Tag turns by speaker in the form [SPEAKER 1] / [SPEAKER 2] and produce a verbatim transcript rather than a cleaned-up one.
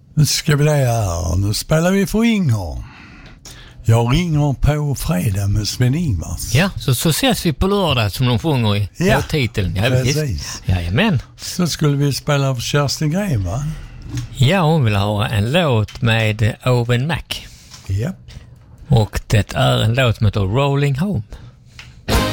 [SPEAKER 1] Nu ska vi det här. Nu spelar vi för Inger. Jag ringer på fredag med Sven-Ingvars.
[SPEAKER 2] Ja, så, så ses vi på lördag som de sjunger i
[SPEAKER 1] ja,
[SPEAKER 2] titeln. Ja,
[SPEAKER 1] precis.
[SPEAKER 2] Jajamän.
[SPEAKER 1] Så skulle vi spela för Kerstin Gren, va?
[SPEAKER 2] Ja, hon vill ha en låt med Owen Mac.
[SPEAKER 1] Ja.
[SPEAKER 2] Och det är en låt som heter Rolling Home.